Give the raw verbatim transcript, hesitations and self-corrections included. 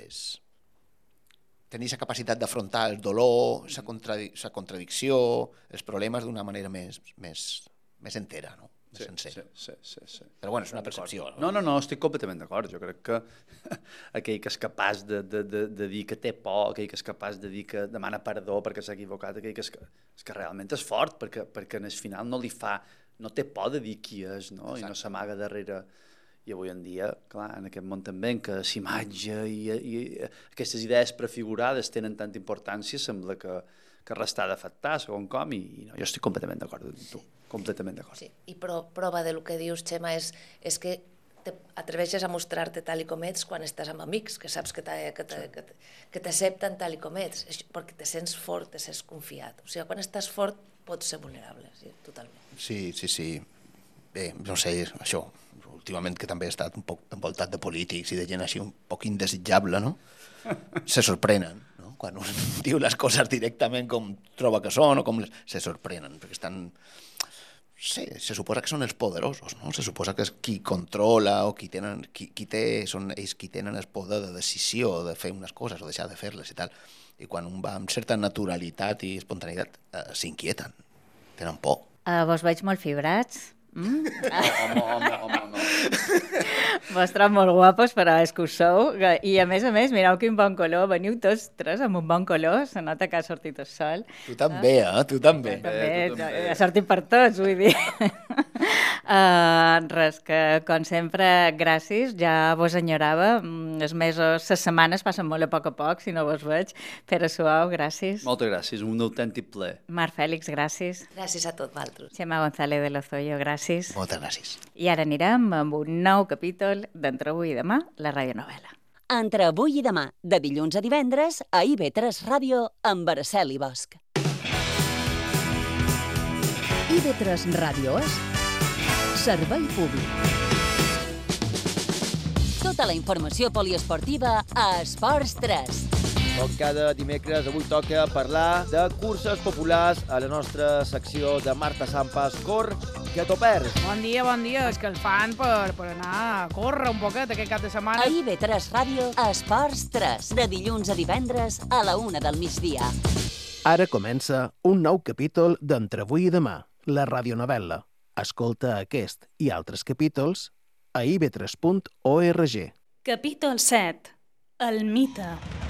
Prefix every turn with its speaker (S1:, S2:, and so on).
S1: és tenir la capacitat d'afrontar el dolor, la contradic contradicció, els problemes d'una manera més, més, més entera, no? Més
S2: sí,
S1: sencera.
S2: Sí, sí, sí, sí.
S1: Però bueno, és una percepció.
S2: No, no, no, estic completament d'acord. Jo crec que aquell que és capaç de, de, de, de dir que té por, aquell que és capaç de dir que demana perdó perquè s'ha equivocat, aquell que és, que és que realment és fort, perquè, perquè en el final no li fa, no té por de dir qui és, no? I no s'amaga darrere. I avui en dia, clar, en aquest món també en què l'imatge i, i aquestes idees prefigurades tenen tanta importància, sembla que, que resta d'afectar, segon com, i, i no, jo estic completament d'acord amb tu, completament d'acord.
S3: Sí, i pro, prova del que dius, Xema, és, és que t'atreveixes a mostrar-te tal i com ets quan estàs amb amics, que saps que t'accepten tal i com ets, perquè te sents fort, te sents confiat. O sigui, quan estàs fort pots ser vulnerable, sí, totalment.
S1: Sí, sí, sí. Bé, no sé, això, últimament que també he estat un poc envoltat de polítics i de gent així un poc indesitjable, no? Se sorprenen, no? Quan un diu les coses directament com troba que són o com les... se sorprenen, perquè estan... Sí, se suposa que són els poderosos, no? Se suposa que és qui controla o qui tenen, qui, qui té, són ells qui tenen el poder de decisió de fer unes coses o deixar de fer-les i tal. I quan un va amb certa naturalitat i espontaneïtat, eh, s'inquieten, tenen por.
S4: Uh, vos veig molt fibrats. Mm?
S2: Home, home, home, no.
S4: Vos trobo molt guapos, però és que ho sou. I a més a més, mireu quin bon color. Veniu tots tres amb un bon color. Se nota que ha sortit el sol.
S1: Tu també, eh? Tu també.
S4: Tu també. també. Ha sortit per tots, vull dir. uh, res, que com sempre, gràcies. Ja vos enyorava. Els mesos, les setmanes passen molt a poc a poc, si no vos veig. Pere Suau, gràcies.
S2: Moltes gràcies, un autèntic plaer.
S4: Marc Fèlix, gràcies.
S3: Gràcies a tots vosaltres.
S4: Xema González de Lozoyo, gràcies.
S1: Moltes gràcies.
S4: I ara anirem amb un nou capítol d'Entre avui i demà, la radionovel·la.
S5: Entre avui i demà, de dilluns a divendres, a I V tres Ràdio, amb Araceli Bosch. I V tres Ràdio és servei públic. Tota la informació poliesportiva a Esports tres.
S6: Com cada dimecres, avui toca parlar de curses populars a la nostra secció de Marta Sampas. Cor, que t'ho perds.
S7: Bon dia, bon dia. És que el fan per, per anar a córrer un poquet aquest cap de setmana.
S5: A I V tres Ràdio, Esports tres, de dilluns a divendres a la una del migdia.
S8: Ara comença un nou capítol d'Entre avui i demà, la radionovel·la. Escolta aquest i altres capítols a i v tres punt org.
S9: Capítol set. El mite.